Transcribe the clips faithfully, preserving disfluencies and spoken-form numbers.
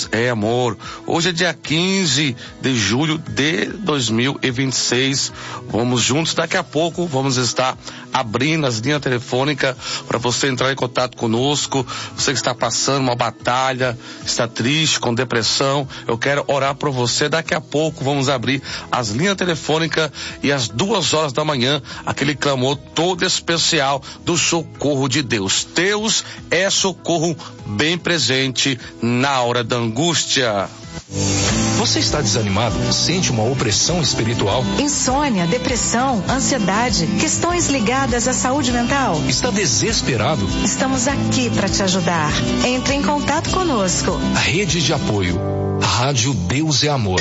Deus é amor. Hoje é dia quinze de julho de dois mil e vinte e seis. Vamos juntos, daqui a pouco vamos estar abrindo as linhas telefônicas para você entrar em contato conosco. Você que está passando uma batalha, está triste, com depressão, eu quero orar por você. Daqui a pouco vamos abrir as linhas telefônicas e às duas horas da manhã, aquele clamor todo especial do socorro de Deus. Deus é socorro bem presente na hora da angústia. Você está desanimado? Sente uma opressão espiritual? Insônia, depressão, ansiedade, questões ligadas à saúde mental? Está desesperado? Estamos aqui para te ajudar. Entre em contato conosco. A rede de apoio. Rádio Deus é Amor.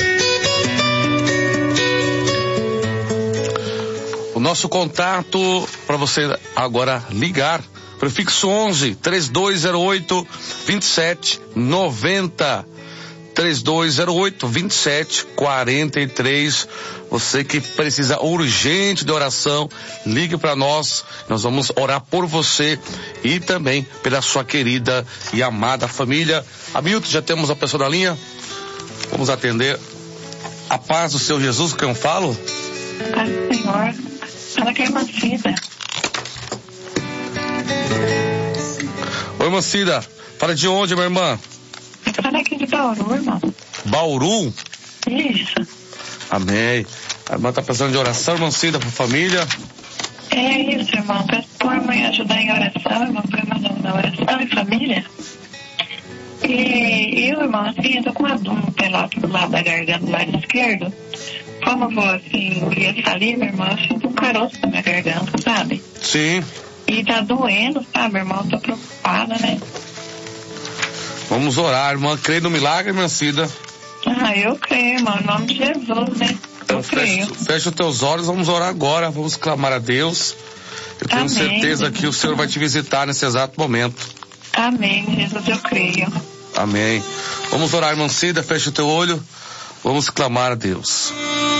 O nosso contato para você agora ligar, prefixo onze, três dois zero oito, vinte e sete noventa. três dois zero oito, vinte e sete quarenta e três. Você que precisa urgente de oração, ligue para nós. Nós vamos orar por você e também pela sua querida e amada família. Hamilton, já temos a pessoa na linha? Vamos atender. A paz do Senhor Jesus, que eu falo? Paz do Senhor. Fala que é Mancida. Oi, Mancida. Fala de onde, minha irmã? Eu falo aqui de Bauru, irmão. Bauru? Isso. Amém. A irmã está precisando de oração, Mancida, para a família? É isso, irmão. Peço por mãe ajudar em oração, irmão, por irmão na oração e família. E eu, irmão, assim, eu tô com uma dor no pelote do lado da garganta, do lado esquerdo. Como eu vou, assim, engolir a saliva, irmão, eu sinto um caroço na minha garganta, sabe? Sim. E tá doendo, sabe, irmão? Eu tô preocupada, né? Vamos orar, irmã. Crê no milagre, Mancida? Ah, eu creio, irmão, em nome de Jesus, né? Então, eu creio. fecha, fecha os teus olhos, vamos orar agora, vamos clamar a Deus. Eu tenho Amém. certeza que o Senhor vai te visitar nesse exato momento. Amém, Jesus, eu creio. Amém. Vamos orar, irmã Cida, fecha o teu olho, vamos clamar a Deus.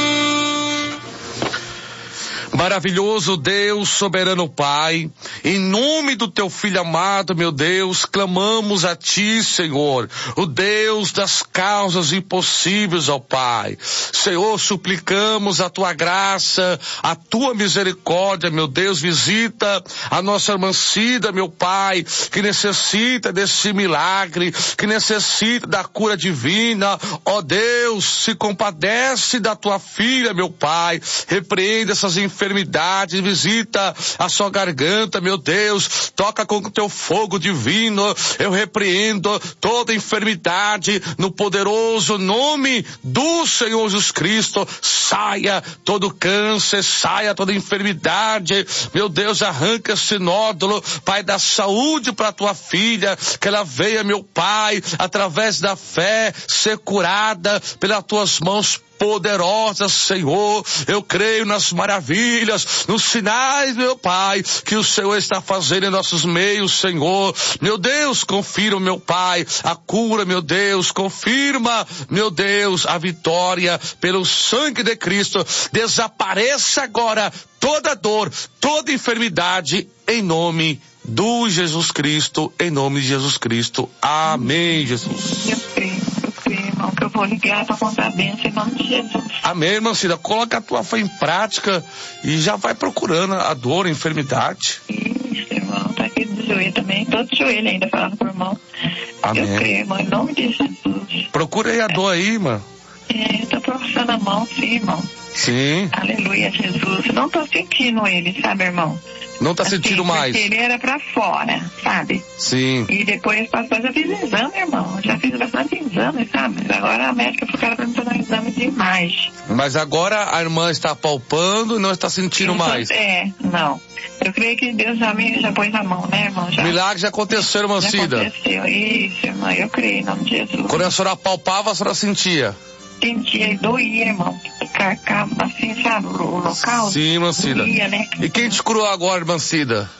Maravilhoso Deus, soberano Pai, em nome do teu Filho amado, meu Deus, clamamos a ti, Senhor, o Deus das causas impossíveis, ó Pai. Senhor, suplicamos a tua graça, a tua misericórdia, meu Deus, visita a nossa irmã Cida, meu Pai, que necessita desse milagre, que necessita da cura divina. Ó Deus, se compadece da tua filha, meu Pai, repreende essas enfermidades, enfermidade, visita a sua garganta, meu Deus, toca com o teu fogo divino. Eu repreendo toda enfermidade no poderoso nome do Senhor Jesus Cristo. Saia todo câncer, saia toda enfermidade, meu Deus, arranca esse nódulo, Pai, da saúde para tua filha, que ela venha, meu Pai, através da fé, ser curada pelas tuas mãos poderosa, Senhor. Eu creio nas maravilhas, nos sinais, meu Pai, que o Senhor está fazendo em nossos meios, Senhor. Meu Deus, confirma, meu Pai, a cura, meu Deus, confirma, meu Deus, a vitória pelo sangue de Cristo. Desapareça agora toda dor, toda enfermidade, em nome do Jesus Cristo, em nome de Jesus Cristo. Amém, Jesus. Eu creio, eu creio, irmão, que eu vou ligar para contar a bênção em nome de Jesus. Amém, irmã Cida. Coloca a tua fé em prática e já vai procurando a dor, a enfermidade. Isso, irmão, tá aqui do joelho também, todo joelho ainda falando pro irmão. Amém. Eu creio, irmão, em nome de Jesus. Procura aí a dor aí, irmã. É, eu tô procurando a mão, sim, irmão. Sim. Aleluia, Jesus. Não tô sentindo ele, sabe, irmão? Não tá assim, sentindo mais? Ele era pra fora, sabe? Sim. E depois passou, já fiz exame, irmão. Já fiz bastante exame, sabe? Agora a médica foi para me fazer um exame de imagem. Mas agora a irmã está palpando e não está sentindo Isso, mais? É, não. Eu creio que Deus já me já pôs a mão, né, irmão? Já. Milagre já aconteceu, irmã Já Cida. aconteceu, isso, irmão. Eu creio em nome de Jesus. Quando a senhora palpava, a senhora sentia? Sentia e doía, irmão. Carcava assim, sabe, o local. Sim, irmã Cida. Doía, né? E quem te curou agora, irmã Cida?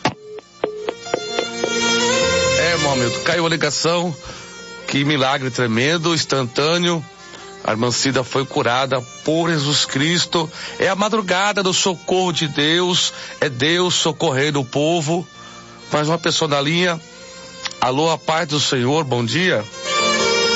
É, irmão Hamilton, caiu a ligação. Que milagre tremendo, instantâneo. A irmã Cida foi curada por Jesus Cristo. É a madrugada do socorro de Deus. É Deus socorrendo o povo. Mais uma pessoa na linha. Alô, a paz do Senhor, bom dia.